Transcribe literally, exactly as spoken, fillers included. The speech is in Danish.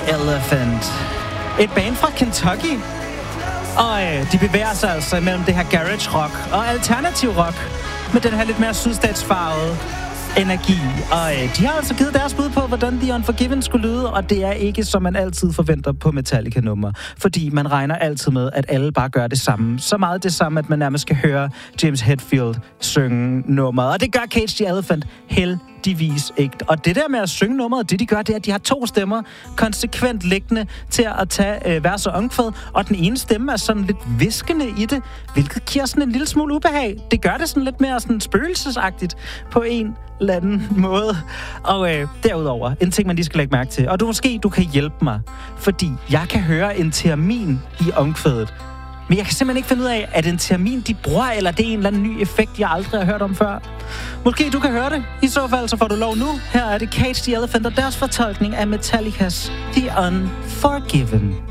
Elephant. Et band fra Kentucky. Og øh, de bevæger sig altså mellem det her garage rock og alternativ rock med den her lidt mere sydstatsfarvede energi. Og øh, de har altså givet deres bud på, hvordan The Unforgiven skulle lyde, og det er ikke, som man altid forventer på Metallica-nummer. Fordi man regner altid med, at alle bare gør det samme. Så meget det samme, at man nærmest skal høre James Hetfield synge nummeret. Og det gør Cage the Elephant heldigvis ikke. Og det der med at synge nummeret, det de gør, det er, at de har to stemmer konsekvent liggende til at tage øh, vers og omkvæd. Og den ene stemme er sådan lidt viskende i det, hvilket giver sådan en lille smule ubehag. Det gør det sådan lidt mere sådan spøgelsesagtigt på en eller anden måde. Og øh, derudover, en ting, man lige skal lægge mærke til, og du måske du kan hjælpe mig, fordi jeg kan høre en termin i omkvædet. Men jeg kan simpelthen ikke finde ud af, er det en termin, de bruger, eller det er en eller anden ny effekt, jeg aldrig har hørt om før. Måske du kan høre det. I så fald, så får du lov nu. Her er det Cage the Elephant og deres fortolkning af Metallicas The Unforgiven.